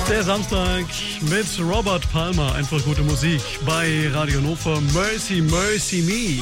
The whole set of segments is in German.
Der Samstag mit Robert Palmer. Einfach gute Musik bei Radio Hannover. Mercy, Mercy Me.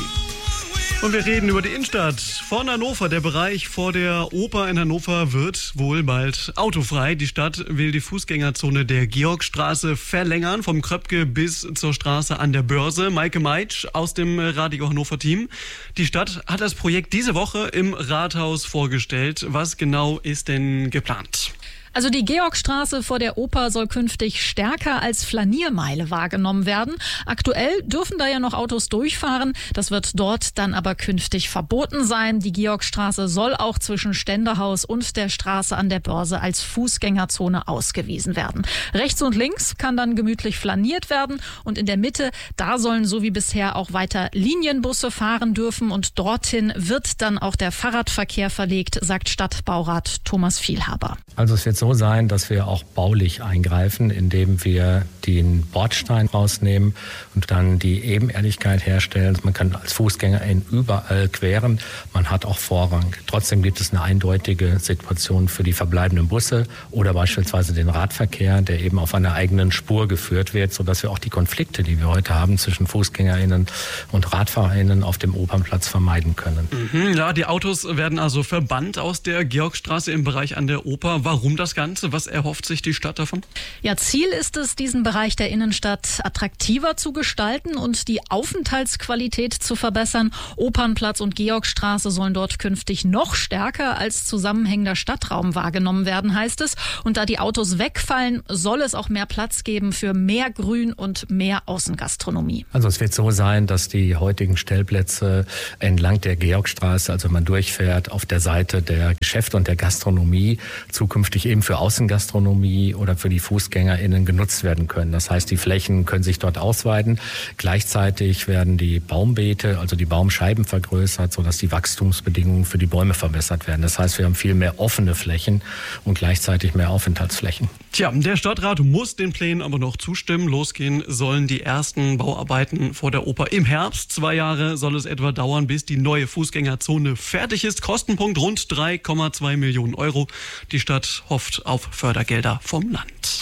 Und wir reden über die Innenstadt von Hannover. Der Bereich vor der Oper in Hannover wird wohl bald autofrei. Die Stadt will die Fußgängerzone der Georgstraße verlängern, vom Kröpke bis zur Straße an der Börse. Maike Meitsch aus dem Radio Hannover Team. Die Stadt hat das Projekt diese Woche im Rathaus vorgestellt. Was genau ist denn geplant? Also die Georgstraße vor der Oper soll künftig stärker als Flaniermeile wahrgenommen werden. Aktuell dürfen da ja noch Autos durchfahren. Das wird dort dann aber künftig verboten sein. Die Georgstraße soll auch zwischen Ständehaus und der Straße an der Börse als Fußgängerzone ausgewiesen werden. Rechts und links kann dann gemütlich flaniert werden. Und in der Mitte, da sollen so wie bisher auch weiter Linienbusse fahren dürfen. Und dorthin wird dann auch der Fahrradverkehr verlegt, sagt Stadtbaurat Thomas Vielhaber. Also es wird so sein, dass wir auch baulich eingreifen, indem wir den Bordstein rausnehmen und dann die Ebenerdigkeit herstellen. Man kann als Fußgängerin überall queren, man hat auch Vorrang. Trotzdem gibt es eine eindeutige Situation für die verbleibenden Busse oder beispielsweise den Radverkehr, der eben auf einer eigenen Spur geführt wird, sodass wir auch die Konflikte, die wir heute haben zwischen FußgängerInnen und RadfahrerInnen auf dem Opernplatz vermeiden können. Ja, die Autos werden also verbannt aus der Georgstraße im Bereich an der Oper. Warum das Ganze? Was erhofft sich die Stadt davon? Ja, Ziel ist es, diesen Bereich der Innenstadt attraktiver zu gestalten und die Aufenthaltsqualität zu verbessern. Opernplatz und Georgstraße sollen dort künftig noch stärker als zusammenhängender Stadtraum wahrgenommen werden, heißt es. Und da die Autos wegfallen, soll es auch mehr Platz geben für mehr Grün und mehr Außengastronomie. Also es wird so sein, dass die heutigen Stellplätze entlang der Georgstraße, also wenn man durchfährt, auf der Seite der Geschäfte und der Gastronomie zukünftig eben für Außengastronomie oder für die FußgängerInnen genutzt werden können. Das heißt, die Flächen können sich dort ausweiten. Gleichzeitig werden die Baumbeete, also die Baumscheiben vergrößert, sodass die Wachstumsbedingungen für die Bäume verbessert werden. Das heißt, wir haben viel mehr offene Flächen und gleichzeitig mehr Aufenthaltsflächen. Tja, der Stadtrat muss den Plänen aber noch zustimmen. Losgehen sollen die ersten Bauarbeiten vor der Oper im Herbst. 2 Jahre soll es etwa dauern, bis die neue Fußgängerzone fertig ist. Kostenpunkt rund 3,2 Millionen Euro. Die Stadt hofft auf Fördergelder vom Land.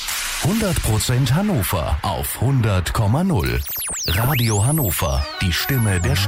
100% Hannover auf 100,0. Radio Hannover, die Stimme der Stadt.